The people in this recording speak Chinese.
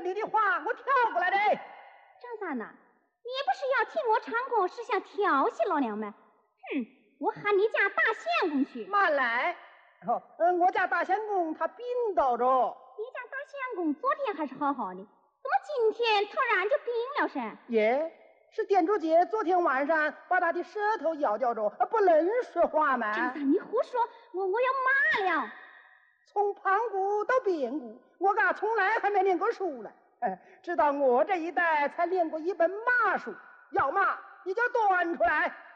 你的话，我跳过来的。 张三呐，你不是要替我唱歌，是想调戏老娘们？哼，我喊你家大仙公去。 慢来。我家大仙公他病倒着。 你家大仙公昨天还是好好的，怎么今天突然就病了噻？ 耶，是店主姐昨天晚上把他的舌头咬掉着，不能说话吗？ 张三，你胡说，我要骂了。 从旁骨到边骨，我嘎从来还没念过书呢。直到我这一代才练过一本马书，要骂你就端出来。